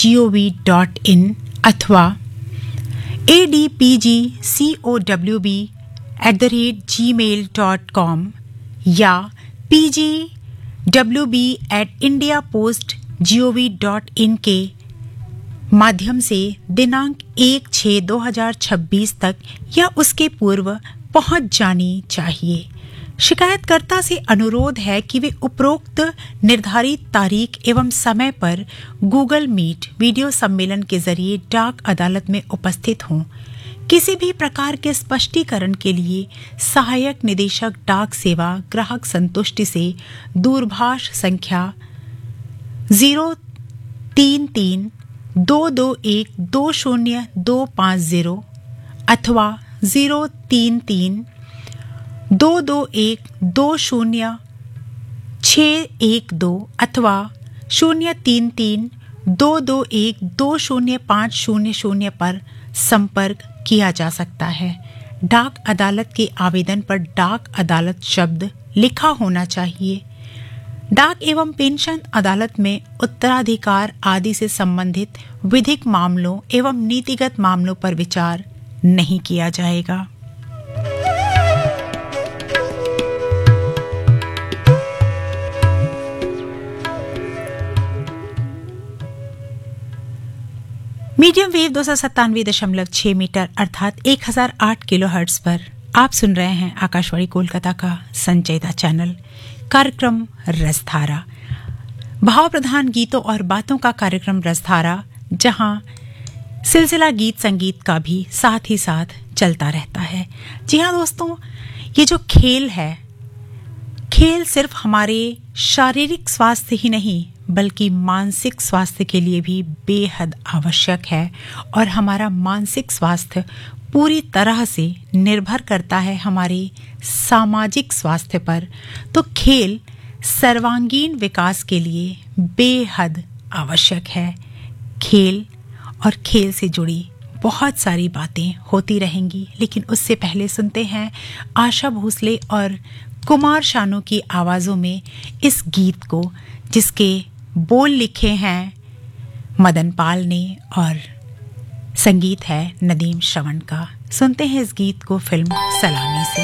adpgcowb.in अथवा adpgcowb@gmail.com या pgwb@indiapost.gov.in के माध्यम से दिनांक 1/6/2026 तक या उसके पूर्व पहुंच जानी चाहिए। शिकायतकर्ता से अनुरोध है कि वे उपरोक्त निर्धारित तारीख एवं समय पर गूगल मीट वीडियो सम्मेलन के जरिए डाक अदालत में उपस्थित हों। किसी भी प्रकार के स्पष्टीकरण के लिए सहायक निदेशक डाक सेवा ग्राहक संतुष्टि से दूरभाष संख्या 033-221-20250 अथवा 033-221-20612 अथवा 033-221-20500 पर संपर्क किया जा सकता है। डाक अदालत के आवेदन पर डाक अदालत शब्द लिखा होना चाहिए। डाक एवं पेंशन अदालत में उत्तराधिकार आदि से संबंधित विधिक मामलों एवं नीतिगत मामलों पर विचार नहीं किया जाएगा। मीडियम वेव 297.6 मीटर अर्थात 1008 किलोहर्ट्ज पर आप सुन रहे हैं आकाशवाणी कोलकाता का संचयिता चैनल कार्यक्रम रसधारा, भाव प्रधान गीतों और बातों का कार्यक्रम रसधारा, जहां सिलसिला गीत संगीत का भी साथ ही साथ चलता रहता है। जी हाँ दोस्तों, ये जो खेल है, खेल सिर्फ हमारे शारीरिक स्वास्थ्य ही नहीं बल्कि मानसिक स्वास्थ्य के लिए भी बेहद आवश्यक है और हमारा मानसिक स्वास्थ्य पूरी तरह से निर्भर करता है हमारे सामाजिक स्वास्थ्य पर। तो खेल सर्वांगीण विकास के लिए बेहद आवश्यक है। खेल और खेल से जुड़ी बहुत सारी बातें होती रहेंगी, लेकिन उससे पहले सुनते हैं आशा भोसले और कुमार शानू की आवाज़ों में इस गीत को, जिसके बोल लिखे हैं मदन पाल ने और संगीत है नदीम श्रवण का। सुनते हैं इस गीत को फिल्म सलामी से।